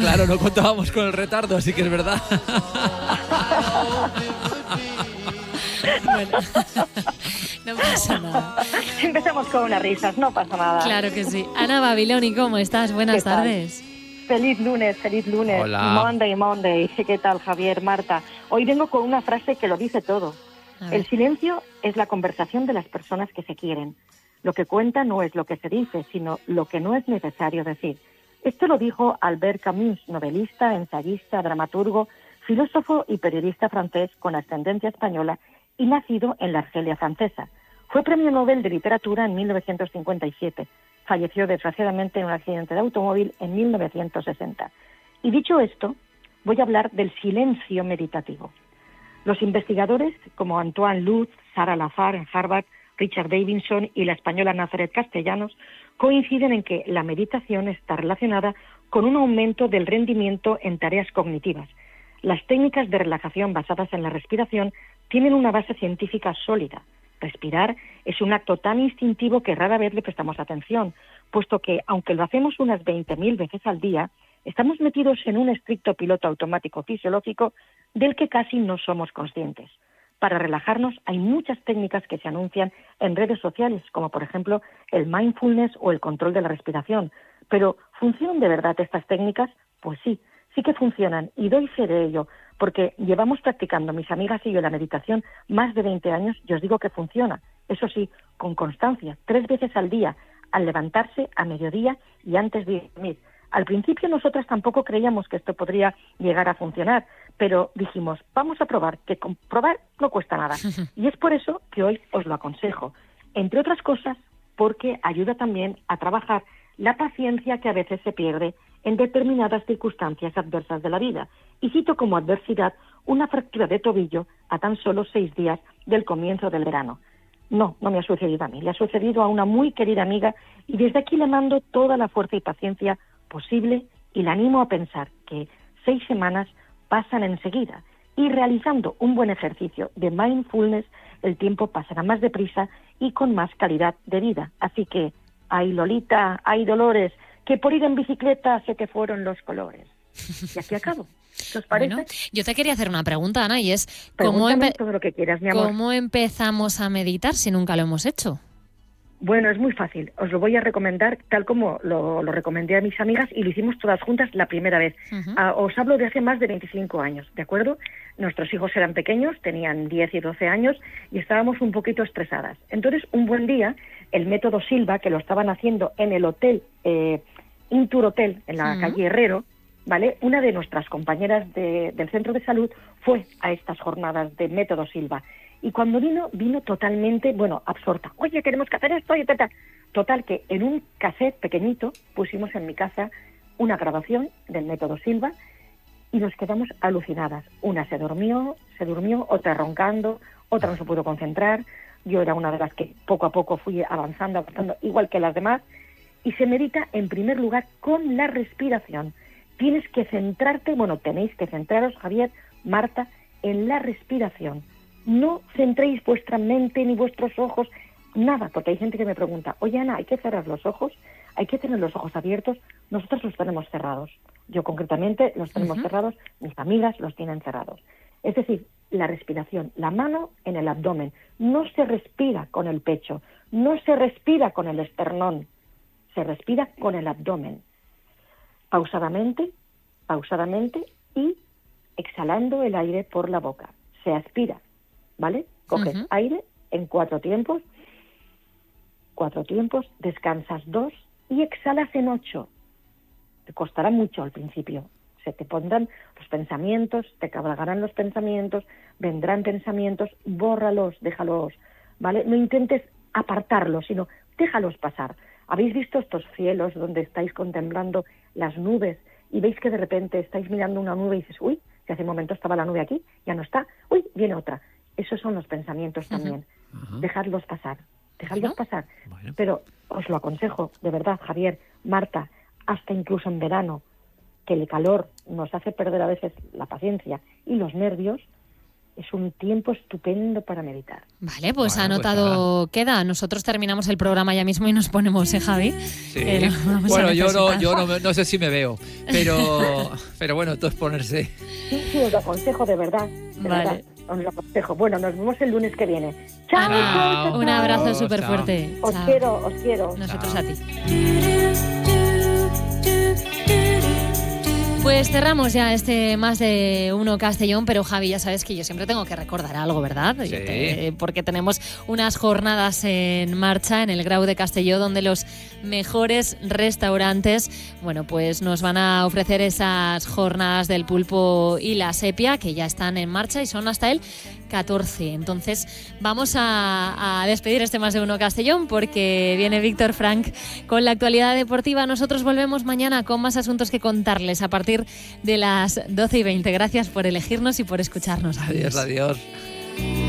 Claro, no contábamos con el retardo, así que es verdad. Bueno, no pasa nada. Empezamos con unas risas, no pasa nada. Claro que sí. Ana Babiloni, ¿cómo estás? Buenas tardes. Feliz lunes. Hola. Monday. ¿Qué tal, Javier, Marta? Hoy vengo con una frase que lo dice todo. El silencio es la conversación de las personas que se quieren. Lo que cuenta no es lo que se dice, sino lo que no es necesario decir. Esto lo dijo Albert Camus, novelista, ensayista, dramaturgo, filósofo y periodista francés con ascendencia española y nacido en la Argelia francesa. Fue premio Nobel de Literatura en 1957. Falleció desgraciadamente en un accidente de automóvil en 1960. Y dicho esto, voy a hablar del silencio meditativo. Los investigadores como Antoine Luz, Sara Lazar en Harvard, Richard Davidson y la española Nazaret Castellanos coinciden en que la meditación está relacionada con un aumento del rendimiento en tareas cognitivas. Las técnicas de relajación basadas en la respiración tienen una base científica sólida. Respirar es un acto tan instintivo que rara vez le prestamos atención, puesto que, aunque lo hacemos unas 20.000 veces al día, estamos metidos en un estricto piloto automático fisiológico del que casi no somos conscientes. Para relajarnos hay muchas técnicas que se anuncian en redes sociales, como por ejemplo el mindfulness o el control de la respiración. Pero, ¿funcionan de verdad estas técnicas? Pues sí que funcionan, y doy fe de ello, porque llevamos practicando mis amigas y yo la meditación más de 20 años y os digo que funciona. Eso sí, con constancia, 3 veces al día, al levantarse, a mediodía y antes de dormir. Al principio nosotras tampoco creíamos que esto podría llegar a funcionar, pero dijimos, vamos a probar, que comprobar no cuesta nada. Y es por eso que hoy os lo aconsejo. Entre otras cosas, porque ayuda también a trabajar la paciencia que a veces se pierde en determinadas circunstancias adversas de la vida. Y cito como adversidad una fractura de tobillo a tan solo 6 días del comienzo del verano. No me ha sucedido a mí, le ha sucedido a una muy querida amiga y desde aquí le mando toda la fuerza y paciencia posible y la animo a pensar que 6 semanas pasan enseguida y realizando un buen ejercicio de mindfulness el tiempo pasará más deprisa y con más calidad de vida. Así que, ay Lolita, ay Dolores, que por ir en bicicleta se te fueron los colores. Y aquí acabo. ¿Qué os parece? Bueno, yo te quería hacer una pregunta, Ana, y es Pregúntame todo lo que quieras, mi amor. ¿cómo empezamos a meditar si nunca lo hemos hecho? Bueno, es muy fácil. Os lo voy a recomendar tal como lo recomendé a mis amigas y lo hicimos todas juntas la primera vez. Os hablo de hace más de 25 años, ¿de acuerdo? Nuestros hijos eran pequeños, tenían 10 y 12 años y estábamos un poquito estresadas. Entonces, un buen día, el método Silva, que lo estaban haciendo en el hotel, Intur Hotel, en la calle Herrero, ¿vale? Una de nuestras compañeras del centro de salud fue a estas jornadas de método Silva. Y cuando vino totalmente, absorta. Oye, tenemos que hacer esto y tal. Total, que en un cassette pequeñito pusimos en mi casa una grabación del método Silva y nos quedamos alucinadas. Una se durmió, otra roncando, otra no se pudo concentrar. Yo era una de las que poco a poco fui avanzando, igual que las demás. Y se medita, en primer lugar, con la respiración. Tienes que centrarte, tenéis que centraros, Javier, Marta, en la respiración. No centréis vuestra mente ni vuestros ojos, nada, porque hay gente que me pregunta, oye Ana, ¿hay que cerrar los ojos? ¿Hay que tener los ojos abiertos? Nosotros los tenemos cerrados. Yo concretamente los tenemos cerrados, mis amigas los tienen cerrados. Es decir, la respiración, la mano en el abdomen. No se respira con el pecho, no se respira con el esternón, se respira con el abdomen. Pausadamente y exhalando el aire por la boca. Se aspira, ¿vale? Coges aire en 4 tiempos, descansas 2 y exhalas en 8. Te costará mucho al principio. Se te pondrán los pensamientos, te cabalgarán los pensamientos, vendrán pensamientos, bórralos, déjalos, ¿vale? No intentes apartarlos, sino déjalos pasar. ¿Habéis visto estos cielos donde estáis contemplando las nubes y veis que de repente estáis mirando una nube y dices, uy, que hace un momento estaba la nube aquí, ya no está, uy, viene otra? Esos son los pensamientos también. Dejadlos pasar. Bueno. Pero os lo aconsejo, de verdad, Javier, Marta, hasta incluso en verano, que el calor nos hace perder a veces la paciencia y los nervios, es un tiempo estupendo para meditar. Vale, pues anotado queda. Nosotros terminamos el programa ya mismo y nos ponemos, Javi. Sí. Bueno, yo no sé si me veo, pero bueno, todo es ponerse. Sí, os lo aconsejo de verdad. Vale. Os lo aconsejo. Bueno, nos vemos el lunes que viene. ¡Chao! Chao. Un abrazo súper fuerte. Os quiero. Nosotros a ti. Pues cerramos ya este Más de Uno Castellón, pero Javi, ya sabes que yo siempre tengo que recordar algo, ¿verdad? Sí. Porque tenemos unas jornadas en marcha en el Grau de Castelló, donde los mejores restaurantes, bueno, pues nos van a ofrecer esas jornadas del pulpo y la sepia, que ya están en marcha y son hasta el 14. Entonces vamos a despedir este Más de Uno Castellón, porque viene Víctor Frank con la actualidad deportiva. Nosotros volvemos mañana con más asuntos que contarles a partir de las 12:20. Gracias por elegirnos y por escucharnos. Adiós.